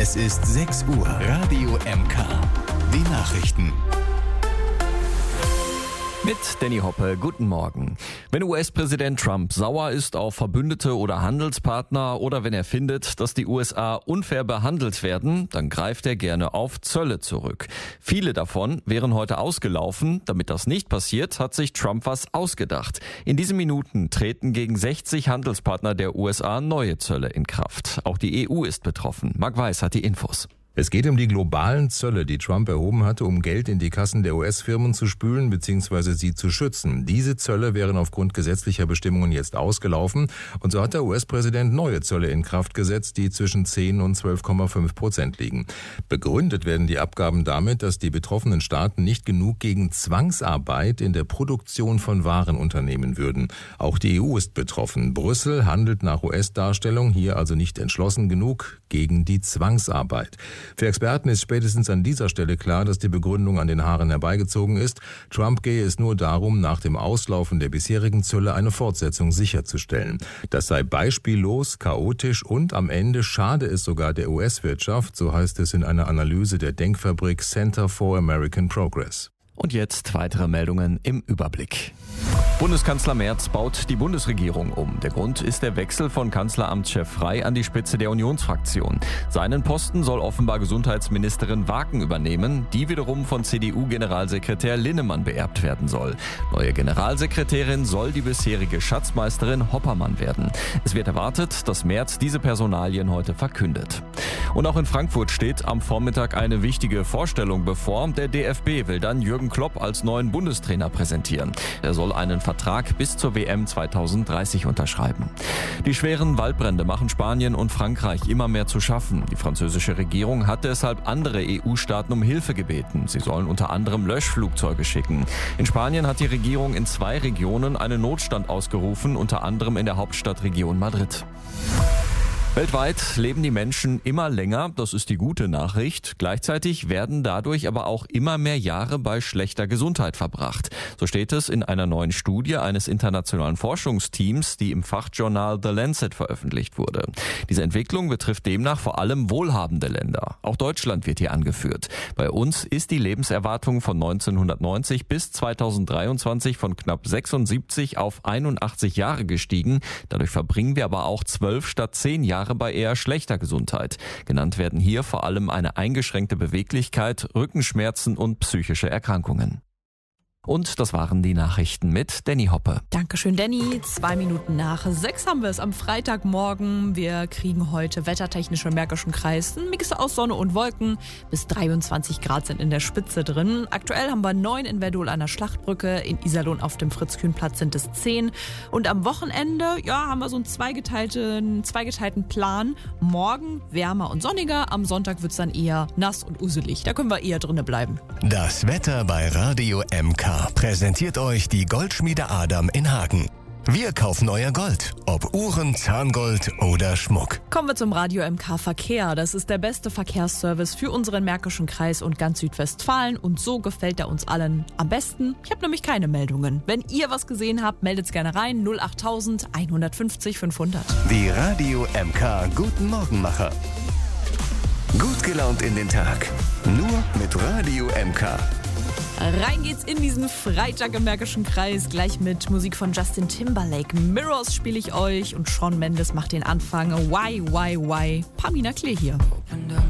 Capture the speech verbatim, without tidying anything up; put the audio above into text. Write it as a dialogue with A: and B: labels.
A: Es ist sechs Uhr. Radio M K. Die Nachrichten.
B: Mit Danny Hoppe, guten Morgen. Wenn U S-Präsident Trump sauer ist auf Verbündete oder Handelspartner oder wenn er findet, dass die U S A unfair behandelt werden, dann greift er gerne auf Zölle zurück. Viele davon wären heute ausgelaufen. Damit das nicht passiert, hat sich Trump was ausgedacht. In diesen Minuten treten gegen sechzig Handelspartner der U S A neue Zölle in Kraft. Auch die E U ist betroffen. Marc Weiß hat die Infos.
C: Es geht um die globalen Zölle, die Trump erhoben hatte, um Geld in die Kassen der U S-Firmen zu spülen bzw. sie zu schützen. Diese Zölle wären aufgrund gesetzlicher Bestimmungen jetzt ausgelaufen und so hat der U S-Präsident neue Zölle in Kraft gesetzt, die zwischen zehn und zwölf Komma fünf Prozent liegen. Begründet werden die Abgaben damit, dass die betroffenen Staaten nicht genug gegen Zwangsarbeit in der Produktion von Waren unternehmen würden. Auch die E U ist betroffen. Brüssel handelt nach U S-Darstellung hier also nicht entschlossen genug gegen die Zwangsarbeit. Für Experten ist spätestens an dieser Stelle klar, dass die Begründung an den Haaren herbeigezogen ist. Trump gehe es nur darum, nach dem Auslaufen der bisherigen Zölle eine Fortsetzung sicherzustellen. Das sei beispiellos, chaotisch und am Ende schade es sogar der U S-Wirtschaft, so heißt es in einer Analyse der Denkfabrik Center for American Progress.
B: Und jetzt weitere Meldungen im Überblick. Bundeskanzler Merz baut die Bundesregierung um. Der Grund ist der Wechsel von Kanzleramtschef Frey an die Spitze der Unionsfraktion. Seinen Posten soll offenbar Gesundheitsministerin Waken übernehmen, die wiederum von C D U-Generalsekretär Linnemann beerbt werden soll. Neue Generalsekretärin soll die bisherige Schatzmeisterin Hoppermann werden. Es wird erwartet, dass Merz diese Personalien heute verkündet. Und auch in Frankfurt steht am Vormittag eine wichtige Vorstellung bevor. Der D F B will dann Jürgen Klopp als neuen Bundestrainer präsentieren. Er soll einen Vertrag bis zur W M zweitausenddreißig unterschreiben. Die schweren Waldbrände machen Spanien und Frankreich immer mehr zu schaffen. Die französische Regierung hat deshalb andere E U-Staaten um Hilfe gebeten. Sie sollen unter anderem Löschflugzeuge schicken. In Spanien hat die Regierung in zwei Regionen einen Notstand ausgerufen, unter anderem in der Hauptstadtregion Madrid. Weltweit leben die Menschen immer länger, das ist die gute Nachricht. Gleichzeitig werden dadurch aber auch immer mehr Jahre bei schlechter Gesundheit verbracht. So steht es in einer neuen Studie eines internationalen Forschungsteams, die im Fachjournal The Lancet veröffentlicht wurde. Diese Entwicklung betrifft demnach vor allem wohlhabende Länder. Auch Deutschland wird hier angeführt. Bei uns ist die Lebenserwartung von neunzehnhundertneunzig bis zweitausenddreiundzwanzig von knapp sechsundsiebzig auf einundachtzig Jahre gestiegen. Dadurch verbringen wir aber auch zwölf statt zehn Jahre bei eher schlechter Gesundheit. Genannt werden hier vor allem eine eingeschränkte Beweglichkeit, Rückenschmerzen und psychische Erkrankungen. Und das waren die Nachrichten mit Danny Hoppe.
D: Dankeschön, Danny. Zwei Minuten nach sechs haben wir es am Freitagmorgen. Wir kriegen heute wettertechnisch im Märkischen Kreis einen Mix aus Sonne und Wolken. Bis dreiundzwanzig Grad sind in der Spitze drin. Aktuell haben wir neun in Verdol an der Schlachtbrücke. In Iserlohn auf dem Fritz-Kühn-Platz sind es zehn. Und am Wochenende, ja, haben wir so einen zweigeteilten, zweigeteilten Plan. Morgen wärmer und sonniger. Am Sonntag wird es dann eher nass und uselig. Da können wir eher drinnen bleiben.
A: Das Wetter bei Radio M K präsentiert euch die Goldschmiede Adam in Hagen. Wir kaufen euer Gold, ob Uhren, Zahngold oder Schmuck.
D: Kommen wir zum Radio M K Verkehr. Das ist der beste Verkehrsservice für unseren Märkischen Kreis und ganz Südwestfalen. Und so gefällt er uns allen am besten. Ich habe nämlich keine Meldungen. Wenn ihr was gesehen habt, meldet es gerne rein. null achttausend, hundertfünfzig, fünfhundert.
A: Die Radio M K Guten Morgenmacher. Gut gelaunt in den Tag. Nur mit Radio M K.
D: Rein geht's in diesen Freitag im Märkischen Kreis. Gleich mit Musik von Justin Timberlake. Mirrors spiele ich euch und Shawn Mendes macht den Anfang. Why, why, why? Pamina Klee hier.